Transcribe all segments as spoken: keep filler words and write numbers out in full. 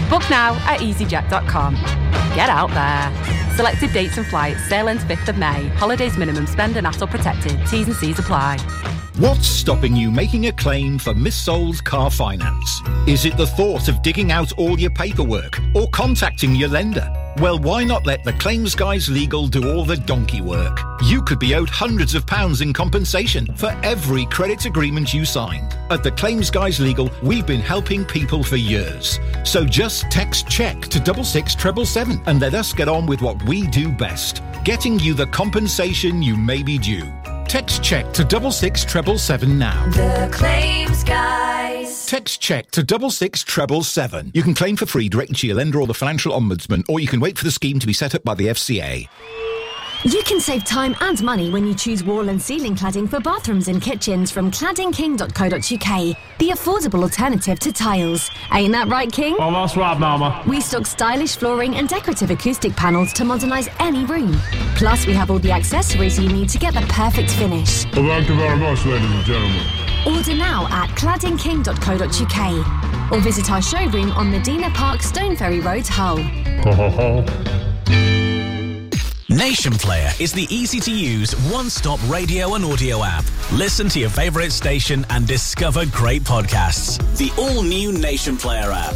Book now at easyjet dot com. Get out there. Selected dates and flights. Sail ends fifth of May. Holidays minimum spend and A T O protected. T's and C's apply. What's stopping you making a claim for missold car finance? Is it the thought of digging out all your paperwork or contacting your lender? Well, why not let the Claims Guys Legal do all the donkey work? You could be owed hundreds of pounds in compensation for every credit agreement you signed. At the Claims Guys Legal, we've been helping people for years. So just text CHECK to double six treble seven and let us get on with what we do best, getting you the compensation you may be due. Text CHECK to double six treble seven now. The Claims Guys. Text CHECK to double six treble seven. You can claim for free directly to your lender or the Financial Ombudsman, or you can wait for the scheme to be set up by the F C A. You can save time and money when you choose wall and ceiling cladding for bathrooms and kitchens from cladding king dot co dot uk, the affordable alternative to tiles. Ain't that right, King? Oh, that's right, Mama. We stock stylish flooring and decorative acoustic panels to modernise any room. Plus, we have all the accessories you need to get the perfect finish. Well, thank you very much, ladies and gentlemen. Order now at cladding king dot co dot uk or visit our showroom on Medina Park, Stoneferry Road, Hull. Ho, ho, ho. Nation Player is the easy-to-use, one-stop radio and audio app. Listen to your favourite station and discover great podcasts. The all-new Nation Player app.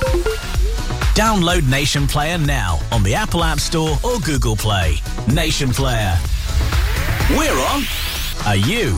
Download Nation Player now on the Apple App Store or Google Play. Nation Player. We're on. Are you?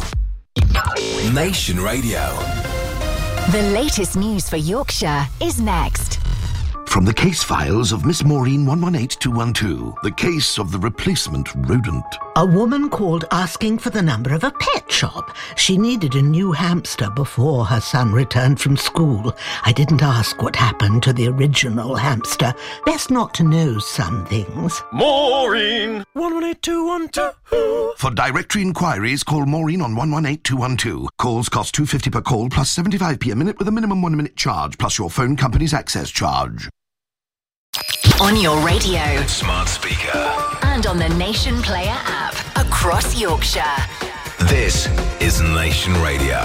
Nation Radio. The latest news for Yorkshire is next. From the case files of Miss Maureen one one eight two one two, the case of the replacement rodent. A woman called asking for the number of a pet shop. She needed a new hamster before her son returned from school. I didn't ask what happened to the original hamster. Best not to know some things. Maureen one one eight two one two. For directory inquiries, call Maureen on one one eight two one two. Calls cost two pounds fifty per call plus seventy-five p a minute with a minimum one-minute charge plus your phone company's access charge. On your radio, Smart speaker, and on the Nation Player app across Yorkshire. this is Nation Radio.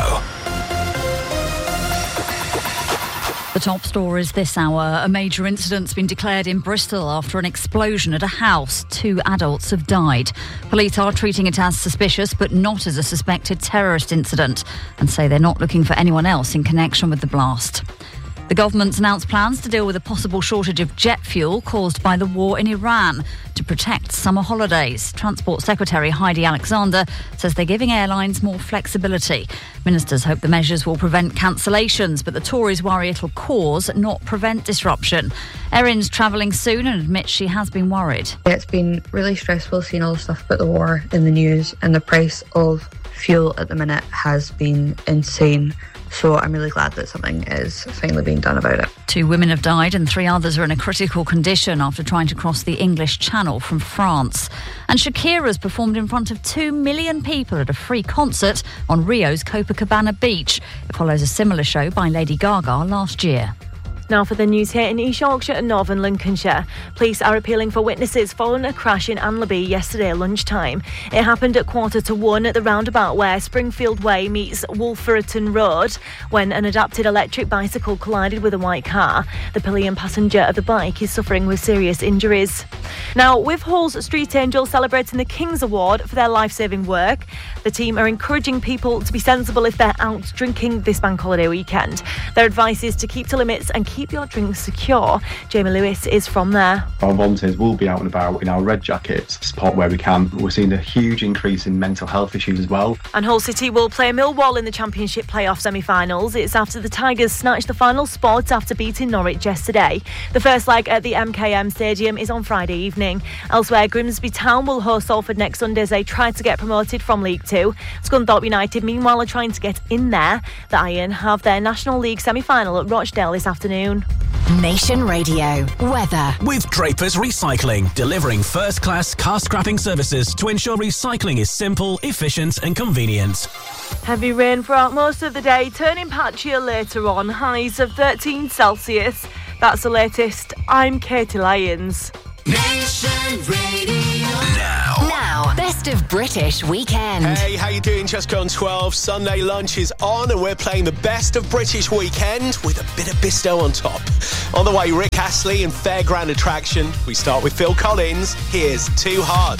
The top stories this hour. A major incident's been declared in Bristol after an explosion at a house. Two adults have died. Police are treating it as suspicious but not as a suspected terrorist incident and say they're not looking for anyone else in connection with the blast. The government's announced plans to deal with a possible shortage of jet fuel caused by the war in Iran to protect summer holidays. Transport Secretary Heidi Alexander says they're giving airlines more flexibility. Ministers hope the measures will prevent cancellations, but the Tories worry it'll cause, not prevent disruption. Erin's travelling soon and admits she has been worried. It's been really stressful seeing all the stuff about the war in the news, and the price of fuel at the minute has been insane. So I'm really glad that something is finally being done about it. Two women have died and three others are in a critical condition after trying to cross the English Channel from France. And Shakira's performed in front of two million people at a free concert on Rio's Copacabana beach. It follows a similar show by Lady Gaga last year. Now for the news here in East Yorkshire and Northern Lincolnshire. Police are appealing for witnesses following a crash in Anlaby yesterday at lunchtime. It happened at quarter to one at the roundabout where Springfield Way meets Wolverhampton Road when an adapted electric bicycle collided with a white car. The pillion passenger of the bike is suffering with serious injuries. Now, with Hull's Street Angels celebrating the King's Award for their life-saving work, the team are encouraging people to be sensible if they're out drinking this bank holiday weekend. Their advice is to keep to limits and keep your drinks secure. Jamie Lewis is from there. Our volunteers will be out and about in our red jackets to support where we can. We're seeing a huge increase in mental health issues as well. And Hull City will play Millwall in the Championship playoff semi-finals. It's after the Tigers snatched the final spot after beating Norwich yesterday. The first leg at the M K M Stadium is on Friday evening. Elsewhere, Grimsby Town will host Salford next Sunday as they try to get promoted from League Two. Scunthorpe United, meanwhile, are trying to get in there. The Iron have their National League semi-final at Rochdale this afternoon. Nation Radio weather with Drapers Recycling, delivering first-class car scrapping services to ensure recycling is simple, efficient and convenient. Heavy rain throughout most of the day, turning patchier later on, highs of thirteen Celsius. That's the latest. I'm Katie Lyons. Nation Radio. Now. Now. Best Best of British Weekend. Hey, how you doing? Just gone twelve. Sunday lunch is on and we're playing the Best of British Weekend with a bit of Bisto on top. On the way, Rick Astley and Fairground Attraction. We start with Phil Collins. Here's Too Hard.